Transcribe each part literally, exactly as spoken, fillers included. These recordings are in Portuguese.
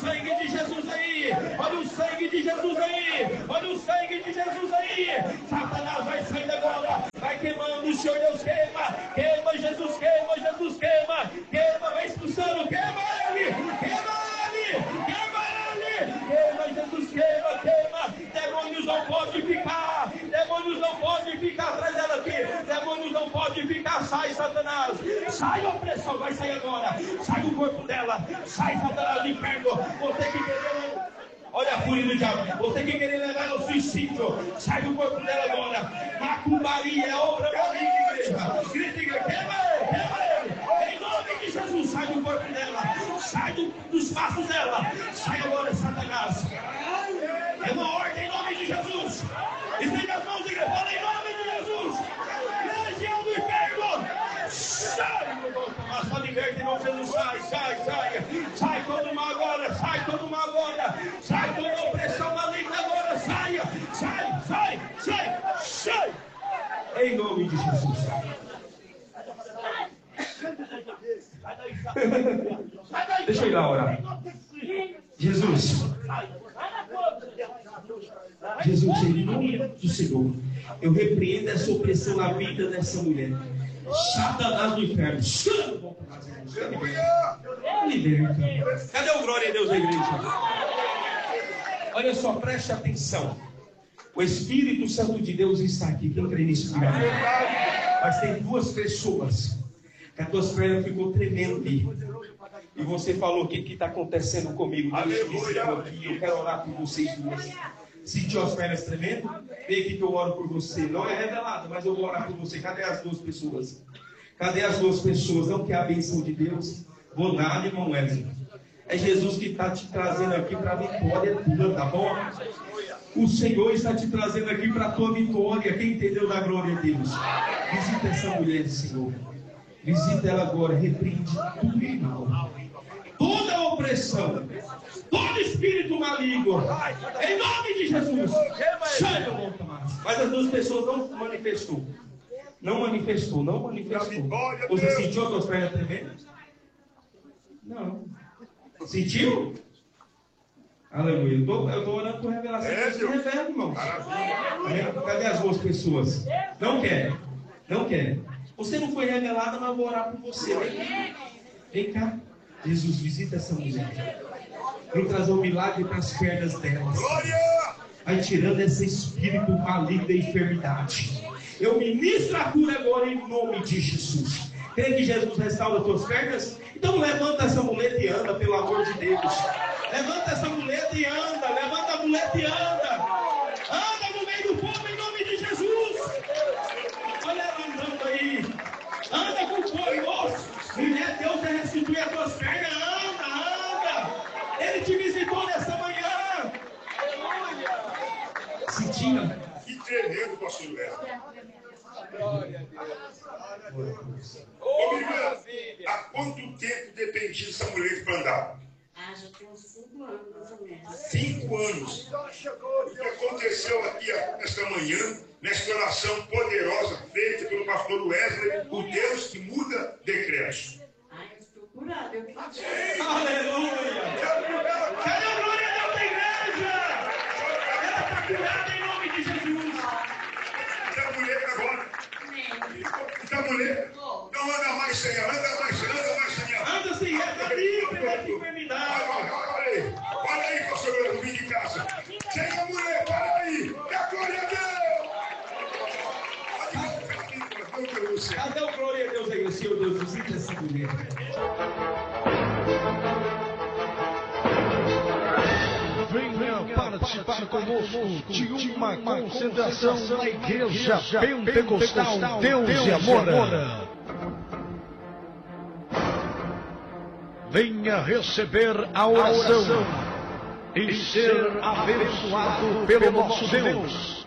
sangue de Jesus aí. Olha o sangue de Jesus aí. Olha o sangue de Jesus aí. Satanás vai saindo agora. Vai queimando, o Senhor Deus queima. Queima, Jesus queima, Jesus queima. Queima, vai expulsando. Queima ele. Queima ele. Queima ele. Queima, Jesus queima, queima. Demônios não podem ficar. Demônios não podem ficar atrás dela aqui. Demônios não podem ficar. Sai, Satanás. Sai, opressão. Vai sair agora. Sai do corpo dela. Sai, Satanás do inferno. Você que querer. Olha a fúria do diabo. Você que querer levar no suicídio. Sai do corpo dela agora. Macumbaria é obra maligna, igreja. Grita, igreja. Queima ele. Queima ele. Em nome de Jesus. Sai do corpo dela. Sai do, dos passos dela. Sai agora, Satanás. É uma ordem em nome de Jesus. Estende as mãos, igreja. Fala em nome de Jesus. Legião do inferno. Sai, meu irmão. Só liberte em nome de Jesus. Sai, sai, sai. Sai todo mal agora. Sai todo mal agora. Sai toda opressão maligna agora. Saia. Sai, sai, sai, sai. Em nome de Jesus. Deixa eu ir lá orar. Jesus. Jesus, em nome do Senhor, eu repreendo essa opressão na vida dessa mulher. Satanás do inferno. Liberta. Cadê o glória a Deus da igreja? Olha só, preste atenção. O Espírito Santo de Deus está aqui. Quem crê nisso? Mas tem duas pessoas que as tuas pernas ficou tremendo ali. E você falou: o que está acontecendo comigo? Deus disse aqui, eu quero orar por vocês duas. Sentiu as pernas tremendo? Vem aqui que eu oro por você. Não é revelado, mas eu vou orar por você. Cadê as duas pessoas? Cadê as duas pessoas? Não quer a bênção de Deus? Vou nada, irmão Wesley. É Jesus que está te trazendo aqui para a vitória tua, tá bom? O Senhor está te trazendo aqui para a tua vitória. Quem entendeu da glória de Deus? Visita essa mulher, Senhor. Visita ela agora. Repreende tudo, irmão. Toda a opressão, todo espírito maligno, em nome de Jesus. Sai, meu irmão Tomás. Mas as duas pessoas não manifestou. Não manifestou, não manifestou. Você sentiu as suas pernas tremendo? Não. Sentiu? Aleluia. Eu tô, eu tô orando por revelação. É, você revela, irmão. Cadê as duas pessoas? Não quer. Não quer. Você não foi revelada, mas eu vou orar por você. Vem, Vem cá. Jesus, visita essa mulher. Vem trazer um milagre para as pernas delas. Vai tirando esse espírito maligno da enfermidade. Eu ministro a cura agora em nome de Jesus. Crê que Jesus restaura as tuas pernas? Então levanta essa muleta e anda, pelo amor de Deus. Levanta essa muleta e anda. Levanta a muleta e anda. Anda no meio do povo em nome de Jesus. Olha ela andando aí. Anda com força. Mulher, Deus vai restituir as tuas pernas. Anda, anda. Ele te visitou nessa manhã. Sentia? Que tremendo, pastor Léo. Glória a Deus. Ô, minha irmã, há quanto tempo dependia essa mulher para andar? Ah, já tem uns cinco anos, mais ou menos. Cinco anos. O que aconteceu aqui esta manhã, nesta oração poderosa feita pelo pastor Wesley, o Deus que muda decretos. Ah, eu estou curada, eu pedi. Aleluia! Cadê a glória a Deus da igreja? Ela está curada em nome de Jesus. Essa mulher agora. Essa mulher. Não anda mais sem ela, anda mais sem ela, anda mais sem ela. Anda sem ela, está livre dessa enfermidade. Olha, olha, olha aí, olha aí, pastor Wesley, no vídeo de casa. Sem a mulher, para aí. É glória a Deus. Cadê o glória a Deus aí, Senhor Deus? Visita essa mulher. Venha participar conosco de uma concentração na Igreja Pentecostal Deus e Amor. Venha receber a oração e ser abençoado pelo nosso Deus.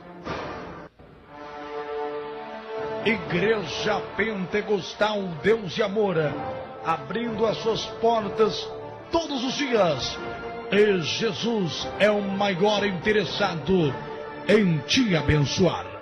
Igreja Pentecostal Deus e Amor, abrindo as suas portas todos os dias. E Jesus é o maior interessado em te abençoar.